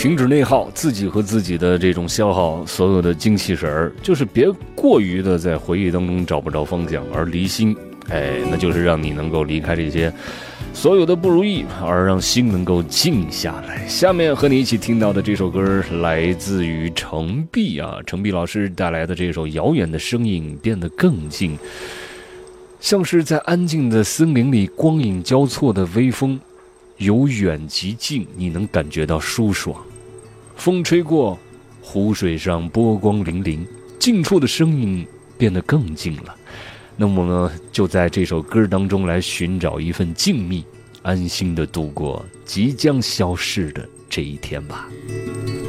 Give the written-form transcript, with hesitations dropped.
停止内耗，自己和自己的这种消耗所有的精气神儿，就是别过于的在回忆当中找不着方向，而离心，那就是让你能够离开这些所有的不如意，而让心能够静下来。下面和你一起听到的这首歌来自于程璧程璧老师带来的这首《遥远的声音变得更近》，像是在安静的森林里光影交错的微风，由远及近，你能感觉到舒爽。风吹过，湖水上波光粼粼，近处的声音变得更近了。那么呢，就在这首歌当中来寻找一份静谧，安心的度过即将消逝的这一天吧。